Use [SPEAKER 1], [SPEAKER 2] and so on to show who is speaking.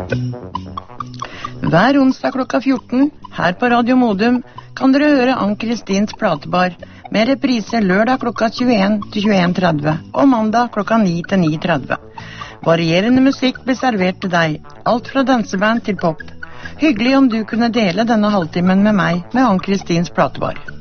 [SPEAKER 1] Hver onsdag klokka 14, her på Radio Modum, kan dere høre Ann-Kristins platebar, med reprise lørdag klokka 21 til 21.30, og mandag klokka 9 til 9.30. Varierende musikk blir servert til deg, alt fra danseband til pop. Hyggelig om du kunne dele denne halvtimen med meg med Ann-Kristins platebar.